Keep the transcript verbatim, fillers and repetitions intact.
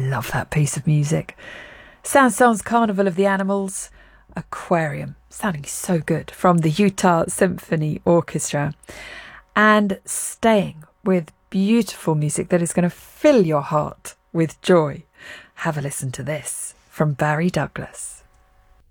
love that piece of music. Saint-Saëns Carnival of the Animals, Aquarium, sounding so good, from the Utah Symphony Orchestra. And staying with beautiful music that is going to fill your heart with joy. Have a listen to this from Barry Douglas.